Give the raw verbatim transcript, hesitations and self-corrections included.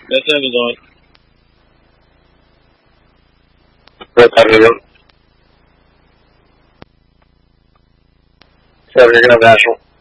That's Amazon. What's Amazon? Seven, you're going to have National.